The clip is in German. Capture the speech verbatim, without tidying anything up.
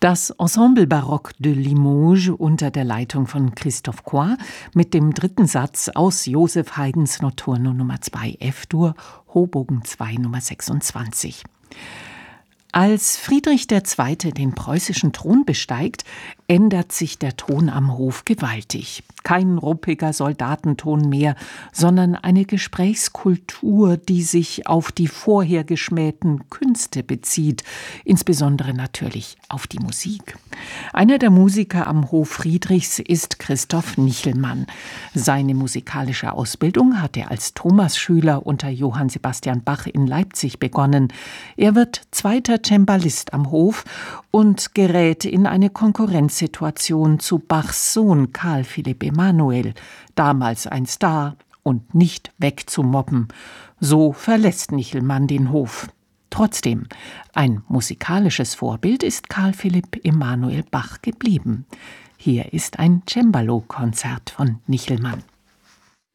Das Ensemble Baroque de Limoges unter der Leitung von Christophe Coin mit dem dritten Satz aus Joseph Haydns Notturno Nummer zwei F-Dur, Hobogen zwei Nummer sechsundzwanzig. Als Friedrich der Zweite den preußischen Thron besteigt, ändert sich der Ton am Hof gewaltig. Kein ruppiger Soldatenton mehr, sondern eine Gesprächskultur, die sich auf die vorher geschmähten Künste bezieht, insbesondere natürlich auf die Musik. Einer der Musiker am Hof Friedrichs ist Christoph Nichelmann. Seine musikalische Ausbildung hat er als Thomasschüler unter Johann Sebastian Bach in Leipzig begonnen. Er wird zweiter Cembalist am Hof und gerät in eine Konkurrenzsituation zu Bachs Sohn Karl Philipp Emanuel, damals ein Star und nicht wegzumobben. So verlässt Nichelmann den Hof. Trotzdem, ein musikalisches Vorbild ist Karl Philipp Emanuel Bach geblieben. Hier ist ein Cembalo-Konzert von Nichelmann.